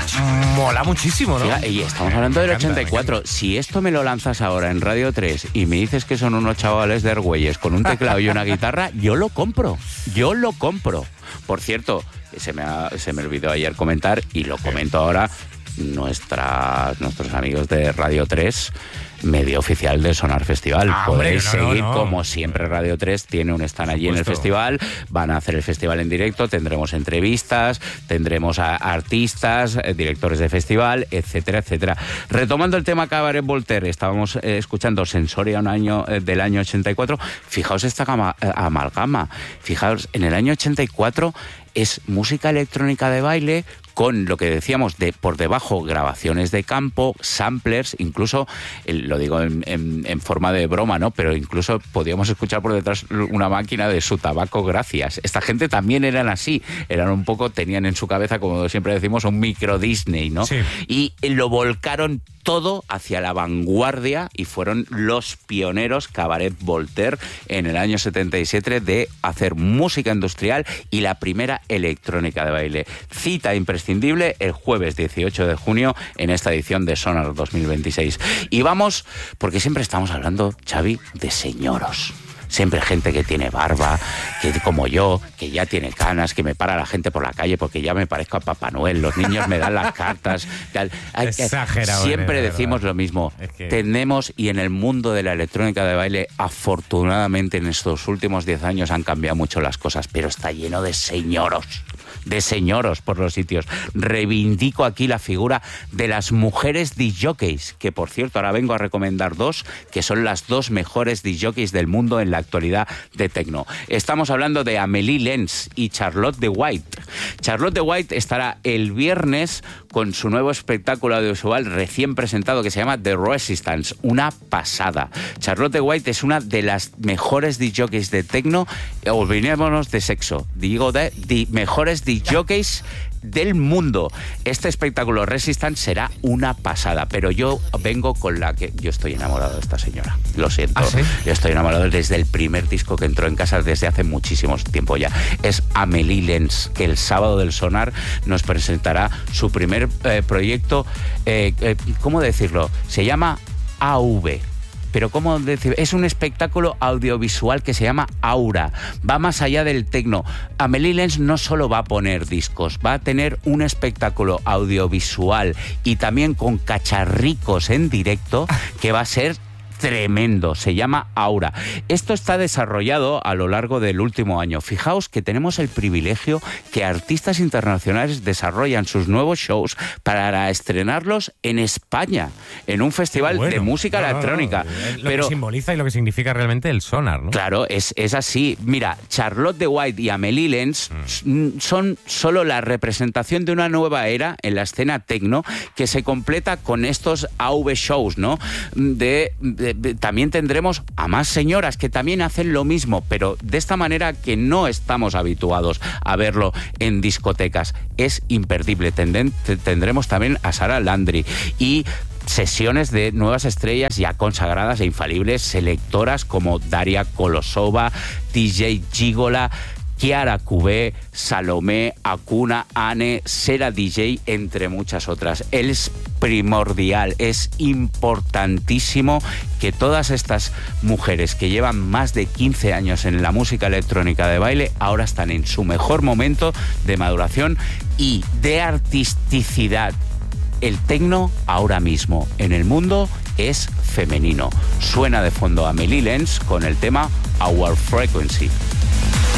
mola muchísimo, ¿no? Fíjate, y estamos hablando del 84. Si esto me lo lanzas ahora en Radio 3 y me dices que son unos chavales de Argüelles con un teclado y una guitarra, yo lo compro. Por cierto, se me olvidó ayer comentar, y lo comento ahora, nuestros amigos de Radio 3, medio oficial del Sonar Festival. Podéis seguir como siempre. Radio 3 tiene un stand allí en el festival, van a hacer el festival en directo, tendremos entrevistas, tendremos a artistas, directores de festival, etcétera, etcétera. Retomando el tema Cabaret Voltaire, estábamos escuchando Sensoria del año 84. Fijaos esta amalgama. Fijaos, en el año 84 es música electrónica de baile con lo que decíamos por debajo, grabaciones de campo, samplers, incluso, lo digo en forma de broma, ¿no? Pero incluso podíamos escuchar por detrás una máquina de Su Tabaco Gracias. Esta gente también eran así, tenían en su cabeza, como siempre decimos, un micro Disney, ¿no? Sí. Y lo volcaron todo hacia la vanguardia y fueron los pioneros, Cabaret Voltaire, en el año 77, de hacer música industrial y la primera electrónica de baile. Cita imprescindible el jueves 18 de junio en esta edición de Sonar 2026. Y vamos, porque siempre estamos hablando, Xavi, de señoros. Siempre gente que tiene barba, que como yo, que ya tiene canas, que me para la gente por la calle porque ya me parezco a Papá Noel, los niños me dan las cartas. Exagerado. Siempre decimos lo mismo. Tenemos, y en el mundo de la electrónica de baile, afortunadamente en estos últimos 10 años han cambiado mucho las cosas, pero está lleno de señoros por los sitios. Reivindico aquí la figura de las mujeres DJs, que por cierto ahora vengo a recomendar dos, que son las dos mejores DJs del mundo en la actualidad de techno. Estamos hablando de Amélie Lens y Charlotte de White. Charlotte de White estará el viernes con su nuevo espectáculo audiovisual recién presentado que se llama The Resistance, una pasada. Charlotte de White es una de las mejores DJs de techno, olvidémonos de sexo, digo de mejores DJs del mundo. Este espectáculo Resistance será una pasada, pero yo vengo con la que yo estoy enamorado de esta señora. Lo siento. ¿Ah, sí? Yo estoy enamorado desde el primer disco que entró en casa desde hace muchísimo tiempo ya. Es Amélie Lens, que el sábado del Sonar nos presentará su primer proyecto, ¿cómo decirlo? Se llama AV. Pero ¿cómo decir? Es un espectáculo audiovisual que se llama Aura. Va más allá del techno. Amélie Lens no solo va a poner discos, va a tener un espectáculo audiovisual y también con cacharricos en directo que va a ser tremendo, se llama Aura. Esto está desarrollado a lo largo del último año. Fijaos que tenemos el privilegio que artistas internacionales desarrollan sus nuevos shows para estrenarlos en España, en un festival de música electrónica. Lo que simboliza y lo que significa realmente el Sonar, ¿no? Claro, es así. Mira, Charlotte de White y Amélie Lens son solo la representación de una nueva era en la escena techno que se completa con estos AV shows, ¿no? También tendremos a más señoras que también hacen lo mismo, pero de esta manera que no estamos habituados a verlo en discotecas. Es imperdible. Tendremos también a Sara Landry y sesiones de nuevas estrellas ya consagradas e infalibles, selectoras como Daria Kolosova, DJ Gigola, Chiara Cubé, Salomé, Akuna, Anne, Sera DJ, entre muchas otras. Es primordial, es importantísimo que todas estas mujeres que llevan más de 15 años en la música electrónica de baile ahora están en su mejor momento de maduración y de artisticidad. El techno ahora mismo en el mundo es femenino. Suena de fondo a Amélie Lens con el tema Our Frequency.